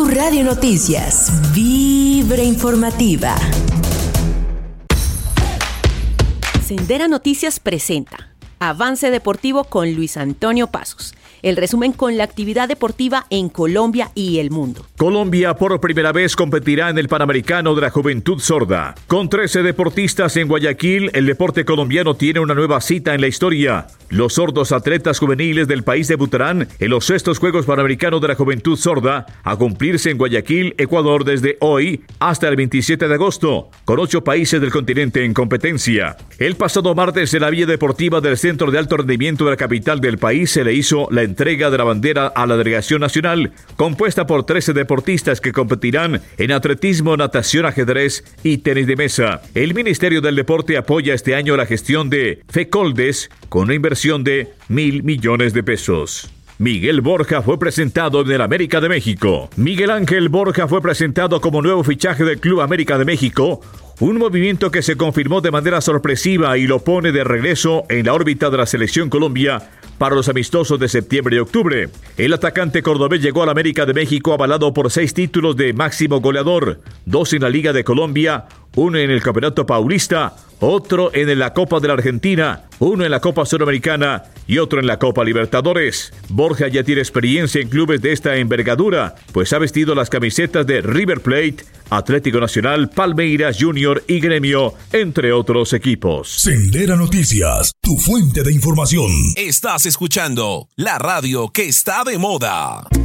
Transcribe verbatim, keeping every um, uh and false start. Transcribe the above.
Radio Noticias, Vibra Informativa. Sendera Noticias presenta Avance Deportivo con Luis Antonio Pasos. El resumen con la actividad deportiva en Colombia y el mundo. Colombia por primera vez competirá en el Panamericano de la Juventud Sorda. Con trece deportistas en Guayaquil, el deporte colombiano tiene una nueva cita en la historia. Los sordos atletas juveniles del país debutarán en los sextos Juegos Panamericanos de la Juventud Sorda, a cumplirse en Guayaquil, Ecuador, desde hoy hasta el veintisiete de agosto, con ocho países del continente en competencia. El pasado martes, en la vía deportiva del Centro de Alto Rendimiento de la capital del país, se le hizo la entrega de la bandera a la delegación nacional, compuesta por trece deportistas que competirán en atletismo, natación, ajedrez y tenis de mesa. El Ministerio del Deporte apoya este año la gestión de FECOLDES con una inversión de mil millones de pesos. Miguel Borja fue presentado en el América de México. Miguel Ángel Borja fue presentado como nuevo fichaje del Club América de México, un movimiento que se confirmó de manera sorpresiva y lo pone de regreso en la órbita de la Selección Colombia para los amistosos de septiembre y octubre. El atacante cordobés llegó al América de México avalado por seis títulos de máximo goleador, dos en la Liga de Colombia, uno en el Campeonato Paulista, otro en la Copa de la Argentina, uno en la Copa Sudamericana y otro en la Copa Libertadores. Borja ya tiene experiencia en clubes de esta envergadura, pues ha vestido las camisetas de River Plate, Atlético Nacional, Palmeiras, Junior y Gremio, entre otros equipos. Sendera Noticias, tu fuente de información. Estás escuchando la radio que está de moda.